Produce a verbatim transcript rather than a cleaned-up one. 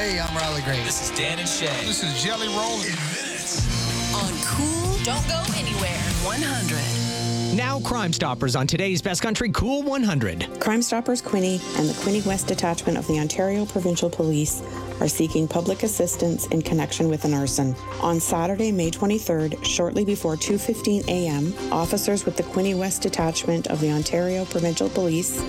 Hey, I'm Riley Green. This is Dan and Shay. This is Jelly Roll. In minutes. On Cool, don't go anywhere. one hundred. Now Crime Stoppers on today's Best Country Cool one hundred. Crime Stoppers Quinte and the Quinte West Detachment of the Ontario Provincial Police are seeking public assistance in connection with an arson. On Saturday, May twenty-third, shortly before two fifteen a.m., officers with the Quinte West Detachment of the Ontario Provincial Police